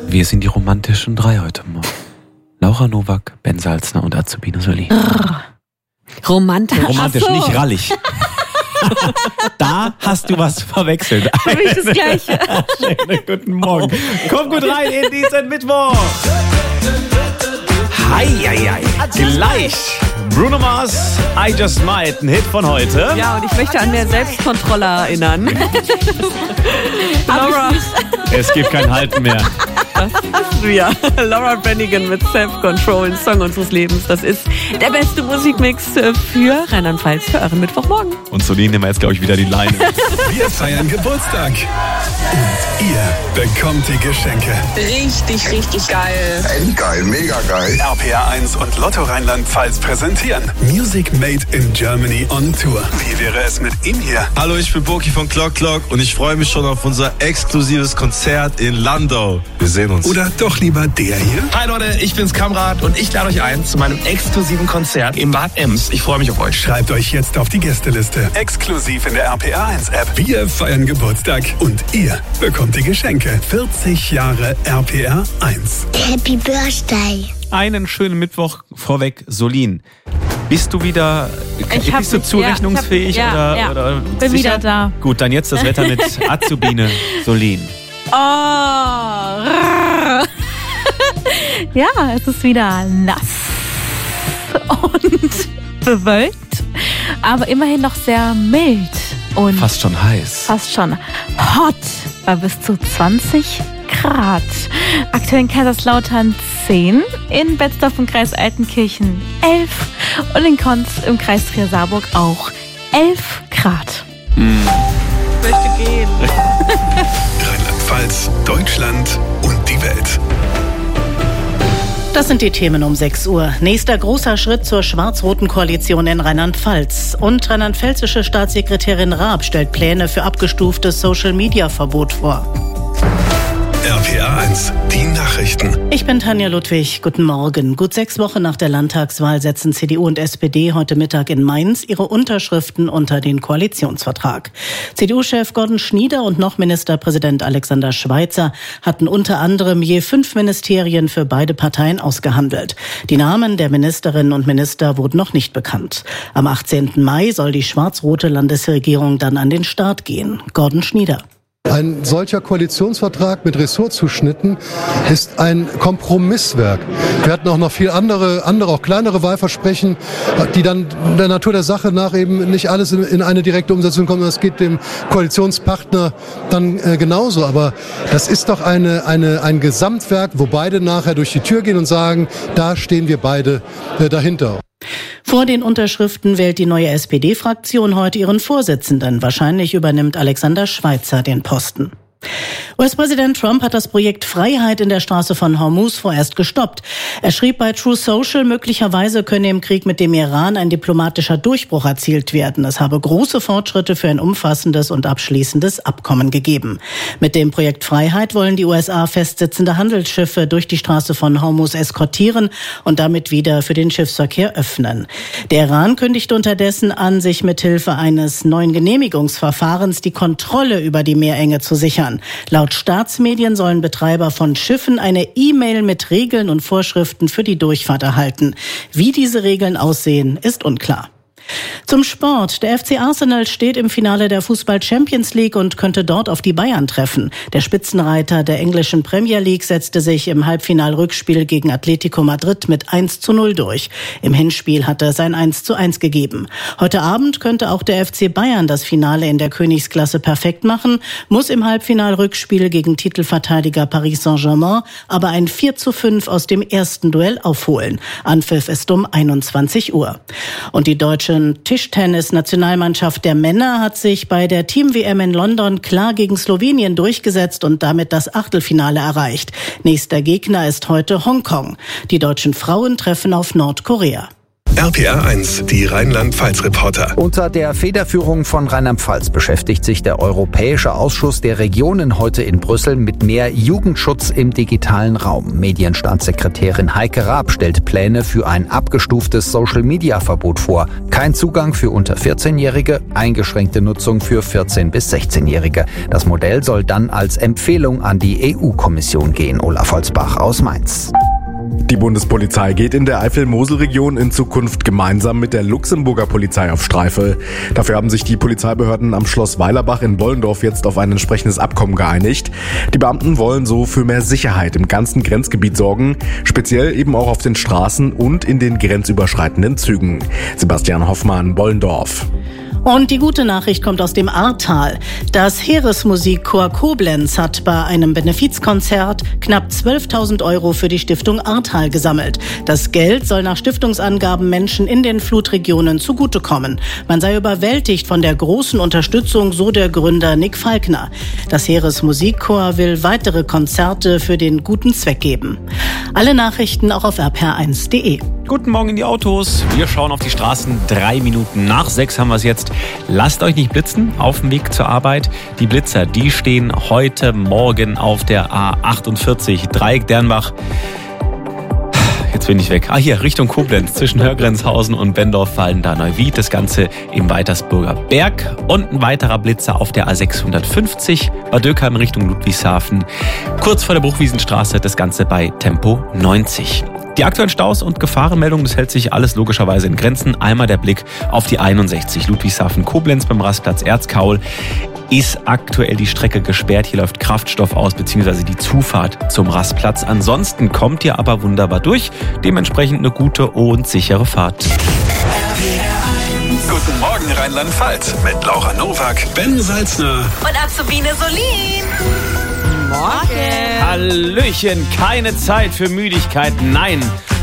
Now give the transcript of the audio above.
Wir sind die romantischen drei heute Morgen. Laura Nowak, Ben Salzner und Azubine Solin. Romantisch. Romantisch, Ach so. nicht rallig. Da hast du was verwechselt. Für mich das Gleiche. Schönen guten Morgen. Komm gut rein in diesen Mittwoch. Hi. Gleich. Bruno Mars, I Just Might, ein Hit von heute. Ja, und ich möchte an mehr Selbstkontrolle erinnern. Laura. Es gibt kein Halten mehr. Das ist wir. Laura Branigan mit Self-Control, Song unseres Lebens. Das ist der beste Musikmix für Rheinland-Pfalz für euren Mittwochmorgen. Und Solin nehmen wir jetzt, glaube ich, wieder die Leine. Wir feiern Geburtstag. Und ihr bekommt die Geschenke. Richtig, richtig geil. Endgeil, mega geil. RPR1 und Lotto Rheinland-Pfalz präsentieren Music Made in Germany on Tour. Wie wäre es mit ihm hier? Hallo, ich bin Boki von Clock Clock und ich freue mich schon auf unser exklusives Konzert in Landau. Wir sehen uns. Oder doch lieber der hier? Hi Leute, ich bin's Kamrat und ich lade euch ein zu meinem exklusiven Konzert im Bad Ems. Ich freue mich auf euch. Schreibt euch jetzt auf die Gästeliste. Exklusiv in der RPR1-App. Wir feiern Geburtstag und ihr bekommt die Geschenke. 40 Jahre RPR1. Happy Birthday. Einen schönen Mittwoch vorweg, Solin. Bist du wieder, bist du zurechnungsfähig? Oder bin sicher? wieder da. Gut, dann jetzt das Wetter mit Azubine Solin. Oh. Ja, es ist wieder nass und bewölkt, aber immerhin noch sehr mild und Fast schon heiß. fast schon hot bei bis zu 20 Grad. Aktuell in Kaiserslautern 10, in Betzdorf im Kreis Altenkirchen 11 und in Konz im Kreis Trier-Saarburg auch 11 Grad. Ich möchte gehen. Rheinland-Pfalz, Deutschland und die Welt. Das sind die Themen um 6 Uhr. Nächster großer Schritt zur schwarz-roten Koalition in Rheinland-Pfalz. Und rheinland-pfälzische Staatssekretärin Raab stellt Pläne für abgestuftes Social-Media-Verbot vor. RPR1, die Nachrichten. Ich bin Tanja Ludwig. Guten Morgen. Gut 6 Wochen nach der Landtagswahl setzen CDU und SPD heute Mittag in Mainz ihre Unterschriften unter den Koalitionsvertrag. CDU-Chef Gordon Schnieder und noch Ministerpräsident Alexander Schweitzer hatten unter anderem je 5 Ministerien für beide Parteien ausgehandelt. Die Namen der Ministerinnen und Minister wurden noch nicht bekannt. Am 18. Mai soll die schwarz-rote Landesregierung dann an den Start gehen. Gordon Schnieder. Ein solcher Koalitionsvertrag mit Ressortzuschnitten ist ein Kompromisswerk. Wir hatten auch noch viel andere, auch kleinere Wahlversprechen, die dann der Natur der Sache nach eben nicht alles in eine direkte Umsetzung kommen. Das geht dem Koalitionspartner dann genauso. Aber das ist doch ein Gesamtwerk, wo beide nachher durch die Tür gehen und sagen, da stehen wir beide dahinter. Vor den Unterschriften wählt die neue SPD-Fraktion heute ihren Vorsitzenden. Wahrscheinlich übernimmt Alexander Schweitzer den Posten. US-Präsident Trump hat das Projekt Freiheit in der Straße von Hormuz vorerst gestoppt. Er schrieb bei True Social, möglicherweise könne im Krieg mit dem Iran ein diplomatischer Durchbruch erzielt werden. Es habe große Fortschritte für ein umfassendes und abschließendes Abkommen gegeben. Mit dem Projekt Freiheit wollen die USA festsitzende Handelsschiffe durch die Straße von Hormuz eskortieren und damit wieder für den Schiffsverkehr öffnen. Der Iran kündigt unterdessen an, sich mithilfe eines neuen Genehmigungsverfahrens die Kontrolle über die Meerenge zu sichern. Laut Staatsmedien sollen Betreiber von Schiffen eine E-Mail mit Regeln und Vorschriften für die Durchfahrt erhalten. Wie diese Regeln aussehen, ist unklar. Zum Sport. Der FC Arsenal steht im Finale der Fußball-Champions League und könnte dort auf die Bayern treffen. Der Spitzenreiter der englischen Premier League setzte sich im Halbfinal-Rückspiel gegen Atletico Madrid mit 1:0 durch. Im Hinspiel hatte es ein 1:1 gegeben. Heute Abend könnte auch der FC Bayern das Finale in der Königsklasse perfekt machen, muss im Halbfinal-Rückspiel gegen Titelverteidiger Paris Saint-Germain aber ein 4:5 aus dem ersten Duell aufholen. Anpfiff ist um 21 Uhr. Und die deutsche Tischtennis-Nationalmannschaft der Männer hat sich bei der Team-WM in London klar gegen Slowenien durchgesetzt und damit das Achtelfinale erreicht. Nächster Gegner ist heute Hongkong. Die deutschen Frauen treffen auf Nordkorea. RPR1, die Rheinland-Pfalz-Reporter. Unter der Federführung von Rheinland-Pfalz beschäftigt sich der Europäische Ausschuss der Regionen heute in Brüssel mit mehr Jugendschutz im digitalen Raum. Medienstaatssekretärin Heike Raab stellt Pläne für ein abgestuftes Social-Media-Verbot vor. Kein Zugang für unter 14-Jährige, eingeschränkte Nutzung für 14- bis 16-Jährige. Das Modell soll dann als Empfehlung an die EU-Kommission gehen. Olaf Holzbach aus Mainz. Die Bundespolizei geht in der Eifel-Mosel-Region in Zukunft gemeinsam mit der Luxemburger Polizei auf Streife. Dafür haben sich die Polizeibehörden am Schloss Weilerbach in Bollendorf jetzt auf ein entsprechendes Abkommen geeinigt. Die Beamten wollen so für mehr Sicherheit im ganzen Grenzgebiet sorgen, speziell eben auch auf den Straßen und in den grenzüberschreitenden Zügen. Sebastian Hoffmann, Bollendorf. Und die gute Nachricht kommt aus dem Ahrtal. Das Heeresmusikchor Koblenz hat bei einem Benefizkonzert knapp 12.000 € für die Stiftung Ahrtal gesammelt. Das Geld soll nach Stiftungsangaben Menschen in den Flutregionen zugutekommen. Man sei überwältigt von der großen Unterstützung, so der Gründer Nick Falkner. Das Heeresmusikchor will weitere Konzerte für den guten Zweck geben. Alle Nachrichten auch auf rpr1.de. Guten Morgen in die Autos. Wir schauen auf die Straßen. 3 Minuten nach 6 haben wir es jetzt. Lasst euch nicht blitzen auf dem Weg zur Arbeit. Die Blitzer, die stehen heute Morgen auf der A48 Dreieck Dernbach. Jetzt bin ich weg. Hier, Richtung Koblenz, zwischen Hörgrenzhausen und Bendorf-Wallenda-Neuwied. Das Ganze im Weitersburger Berg. Und ein weiterer Blitzer auf der A650, Bad Dürkheim Richtung Ludwigshafen. Kurz vor der Bruchwiesenstraße, das Ganze bei Tempo 90. Die aktuellen Staus und Gefahrenmeldungen, das hält sich alles logischerweise in Grenzen. Einmal der Blick auf die 61 Ludwigshafen-Koblenz beim Rastplatz Erzkaul. Ist aktuell die Strecke gesperrt. Hier läuft Kraftstoff aus, beziehungsweise die Zufahrt zum Rastplatz. Ansonsten kommt ihr aber wunderbar durch. Dementsprechend eine gute und sichere Fahrt. Guten Morgen Rheinland-Pfalz mit Laura Nowak, Ben Salzner und Azubine Solin. Morgen. Hallöchen, keine Zeit für Müdigkeit, nein.